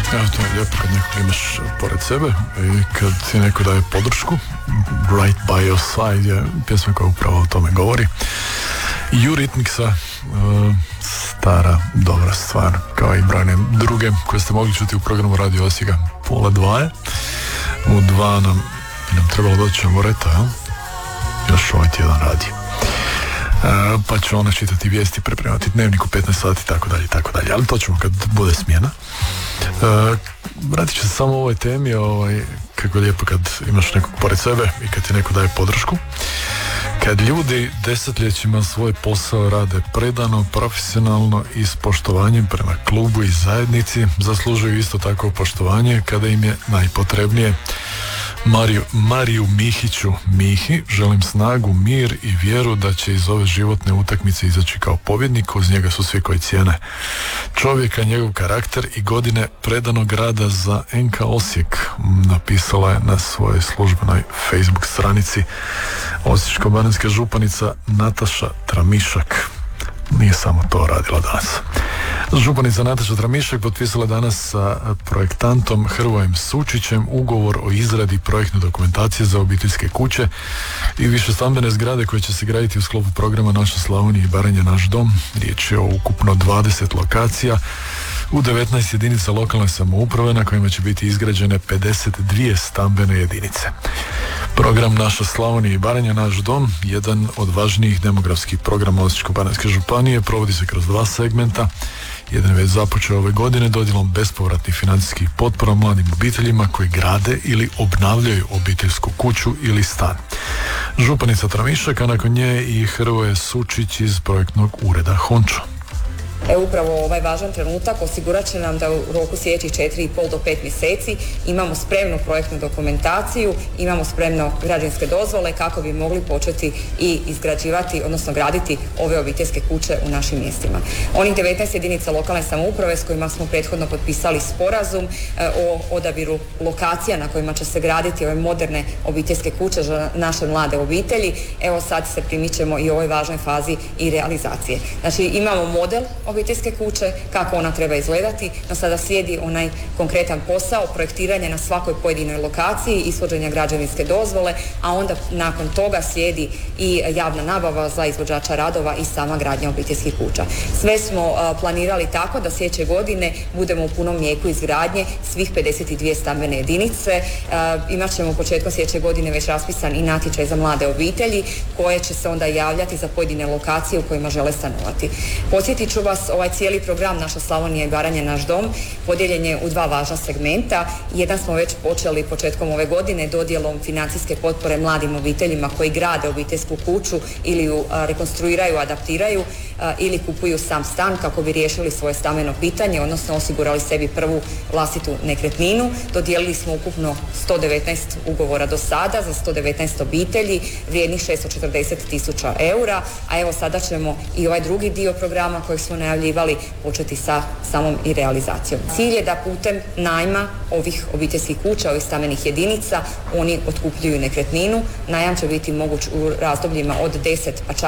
Evo, to je lijepo kad nekog imaš pored sebe i kad ti neko daje podršku. Right by your side je pjesma koja upravo o tome govori. Eurythmicsa, stara, dobra stvar, kao i brojne druge koje ste mogli čuti u programu Radio Osijeka. 1:30 je. U 2 nam trebalo doći Amoreta, jel? Još ovaj tjedan radi. Pa će ona čitati vijesti, pripremati dnevnik u 15 sati, tako dalje. Ali to ćemo kad bude smjena. Vratit ću se samo o ovoj temi, kako je lijepo kad imaš nekog pored sebe i kad ti neko daje podršku. Kad ljudi desetljećima svoj posao rade predano, profesionalno i s poštovanjem prema klubu i zajednici, zaslužuju isto tako poštovanje kada im je najpotrebnije. Mariju Mihiću Mihi želim snagu, mir i vjeru da će iz ove životne utakmice izaći kao pobjednik. Uz njega su svi koji cijene čovjeka, njegov karakter i godine predanog rada za NK Osijek, napisala je na svojoj službenoj Facebook stranici osječko-baranjska županica Nataša Tramišak. Nije samo to radila danas. Županica Nataša Tramišak potpisala danas sa projektantom Hrvojem Sučićem ugovor o izradi projektne dokumentacije za obiteljske kuće i višestambene zgrade koje će se graditi u sklopu programa Naša Slavonija i Baranja, naš dom. Riječ je o ukupno 20 lokacija u 19 jedinica lokalne samouprave na kojima će biti izgrađene 52 stambene jedinice. Program Naša Slavonija i Baranja, naš dom, jedan od važnijih demografskih programa Osječko-baranjske županije, provodi se kroz 2 segmenta. Jedan je već započeo ove godine dodjelom bespovratnih financijskih potpora mladim obiteljima koji grade ili obnavljaju obiteljsku kuću ili stan. Županica Tramišak, a nakon nje i Hrvoje Sučić iz projektnog ureda Hončo. Upravo ovaj važan trenutak osigurat će nam da u roku sljedećih 4,5 do 5 mjeseci imamo spremnu projektnu dokumentaciju, imamo spremno građevinske dozvole kako bi mogli početi i izgrađivati, odnosno graditi ove obiteljske kuće u našim mjestima. Onih 19 jedinica lokalne samouprave s kojima smo prethodno potpisali sporazum o odabiru lokacija na kojima će se graditi ove moderne obiteljske kuće za naše mlade obitelji. Evo sad se primičemo i u ovoj važnoj fazi i realizacije. Znači imamo model obiteljske kuće, kako ona treba izgledati, no sada slijedi onaj konkretan posao projektiranja na svakoj pojedinoj lokaciji, ishođenja građevinske dozvole, a onda nakon toga slijedi i javna nabava za izvođača radova i sama gradnja obiteljskih kuća. Sve smo planirali tako da sljedeće godine budemo u punom mjeku izgradnje svih 52 stambene jedinice. Imat ćemo početkom sljedeće godine već raspisan i natječaj za mlade obitelji koje će se onda javljati za pojedine lokacije u kojima žele stanovati. Podsjetit ću vas, ovaj cijeli program Naša Slavonija i Baranja, naš dom, podijeljen je u 2 važna segmenta. Jedan smo već počeli početkom ove godine dodjelom financijske potpore mladim obiteljima koji grade obiteljsku kuću ili ju rekonstruiraju, adaptiraju ili kupuju sam stan kako bi riješili svoje stambeno pitanje, odnosno osigurali sebi prvu vlastitu nekretninu. Dodijelili smo ukupno 119 ugovora do sada za 119 obitelji vrijednih 640.000 eura, a evo sada ćemo i ovaj drugi dio programa kojeg smo najavljivali početi sa samom i realizacijom. Cilj je da putem najma ovih obiteljskih kuća, ovih stambenih jedinica, oni otkupljuju nekretninu. Najam će biti moguć u razdobljima od 10 pa čak